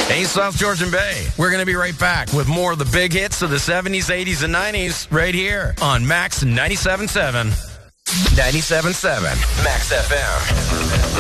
Hey, South Georgian Bay. We're going to be right back with more of the big hits of the 70s, 80s, and 90s right here on Max 97.7. 97.7 Max FM.